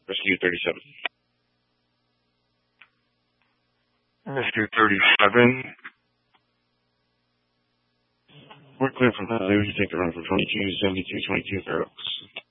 Rescue 37. Rescue 37. We're clear from Honolulu. You take the run from 2272, 22 Fair Oaks.